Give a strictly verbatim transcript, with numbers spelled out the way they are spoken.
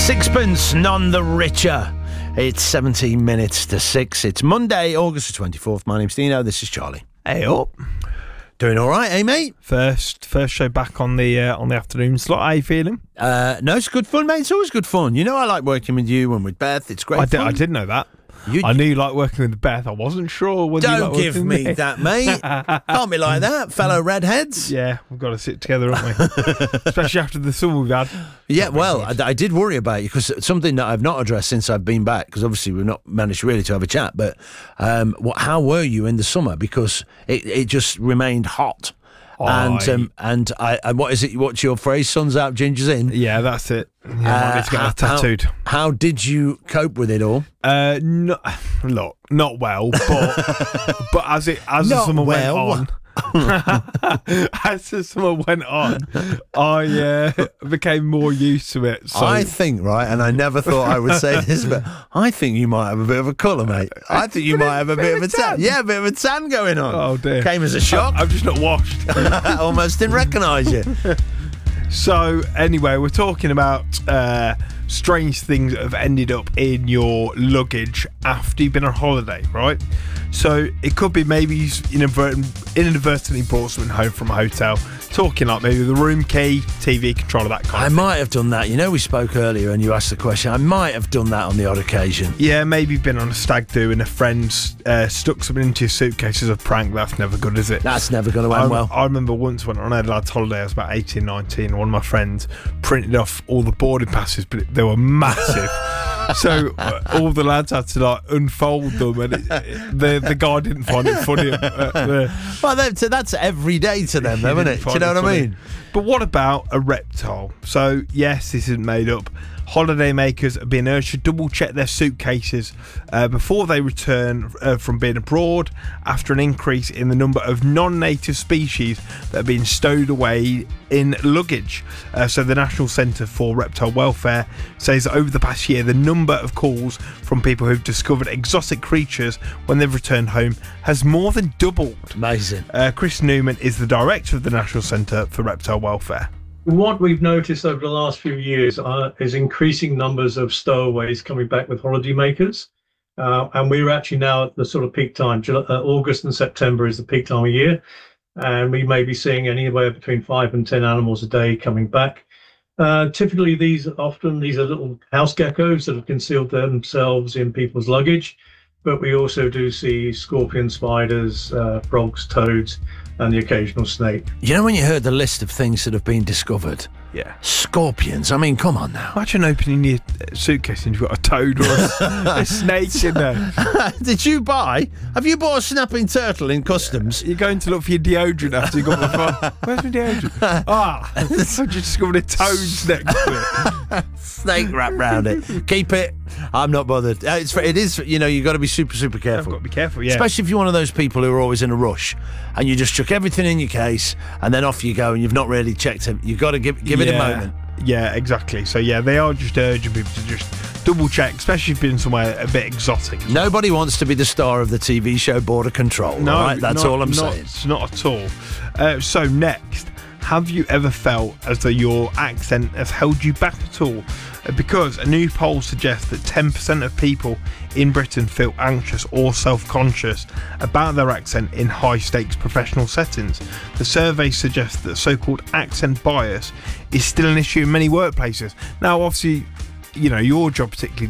Sixpence, none the richer. It's seventeen minutes to six. It's Monday, August the twenty-fourth. My name's Dino. This is Charlie. Hey up. Doing all right, eh, mate? First first show back on the uh, on the afternoon slot. How you feeling? Uh, no, it's good fun, mate. It's always good fun. You know I like working with you and with Beth. It's great I, fun. did, I didn't know that. You, I knew you liked working with Beth. I wasn't sure whether you Don't liked give working me with me. that, mate. Can't be like that, fellow redheads. Yeah, we've got to sit together, haven't we? Especially after the summer we've had. Yeah, well, I, I did worry about you because something that I've not addressed since I've been back, because obviously we've not managed really to have a chat, but um, what, how were you in the summer? Because it, it just remained hot. And I- um, and I and what is it? What's your phrase? Sun's out, ginger's in. Yeah, that's it. Yeah, I need to get how, that tattooed. How, how did you cope with it all? Uh, no, look, not well, but but as it as the Not summer well. went on. As the summer went on, I uh, became more used to it. So I think, right, and I never thought I would say this, but I think you might have a bit of a colour, mate. I think you might have a bit of a tan. Yeah, a bit of a tan going on. Oh dear, Came as a shock. I'm just not washed. I almost didn't recognise you. So anyway, we're talking about uh, strange things that have ended up in your luggage after you've been on holiday, right? So it could be maybe you inadvert- inadvertently brought something home from a hotel. Talking like maybe the room key, T V controller, that kind I of thing. might have done that. You know, we spoke earlier and you asked the question. I might have done that on the odd occasion. Yeah, maybe you've been on a stag do and a friend's uh, stuck something into your suitcase as a prank. That's never good, is it? That's never going to I, end well. I remember once when on a lad's holiday, I was about eighteen, nineteen, and one of my friends printed off all the boarding passes, but they were massive. So uh, all the lads had to like unfold them, and it, it, the the guy didn't find it funny. Uh, uh, Well, that's, that's every day to them, though, isn't it? Do you know what I mean? But what about a reptile? So yes, this isn't made up. Holidaymakers are being urged to double check their suitcases uh, before they return uh, from being abroad after an increase in the number of non-native species that are being stowed away in luggage. Uh, so the National Centre for Reptile Welfare says that over the past year, the number of calls from people who've discovered exotic creatures when they've returned home has more than doubled. Amazing. Uh, Chris Newman is the director of the National Centre for Reptile Welfare. What we've noticed over the last few years uh, is increasing numbers of stowaways coming back with holidaymakers. Uh, and we're actually now at the sort of peak time. July, uh, August and September is the peak time of year. And we may be seeing anywhere between five and ten animals a day coming back. Uh, typically, these often these are little house geckos that have concealed themselves in people's luggage. But we also do see scorpion, spiders, uh, frogs, toads, and the occasional snake. You know when you heard the list of things that have been discovered? Yeah. Scorpions. I mean, come on now. Imagine opening your suitcase and you've got a toad or a, a snake in there. Did you buy? Have you bought a snapping turtle in customs? You're going to look for your deodorant after you got the phone. Where's my deodorant? Ah, I just discovered a toad's next to it. Snake wrapped round it. Keep it. I'm not bothered. Uh, It's it is. You know, you've got to be super super I've careful. got to be careful, yeah. Especially if you're one of those people who are always in a rush and you just chuck everything in your case and then off you go and you've not really checked it. You've got to give give it a Yeah. moment. Yeah, exactly. So yeah, they are just urging people to just double check, especially if you've been somewhere a bit exotic. Nobody wants to be the star of the T V show Border Control. No, all right? That's not- all I'm not, saying. Not at all. Uh, so next, have you ever felt as though your accent has held you back at all? Uh, Because a new poll suggests that ten percent of people in Britain feel anxious or self-conscious about their accent in high-stakes professional settings. The survey suggests that so-called accent bias is still an issue in many workplaces. Now, obviously, you know, your job particularly